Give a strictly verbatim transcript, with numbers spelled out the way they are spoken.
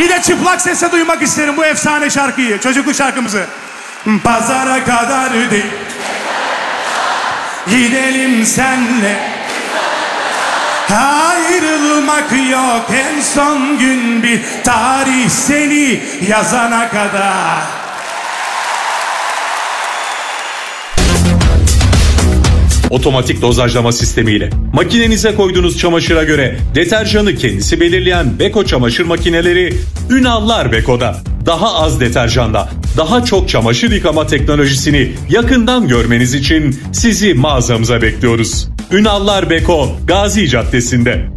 Bir de çıplak sesle duymak isterim bu efsane şarkıyı. Çocukluk şarkımızı. Pazara kadar değil. Gidelim senle. Ayrılmak yok, en son gün bir tarih seni yazana kadar. Otomatik dozajlama sistemiyle makinenize koyduğunuz çamaşıra göre deterjanı kendisi belirleyen Beko çamaşır makineleri Ünallar Beko'da. Daha az deterjanda daha çok çamaşır yıkama teknolojisini yakından görmeniz için sizi mağazamıza bekliyoruz. Ünallar Beko, Gazi Caddesi'nde.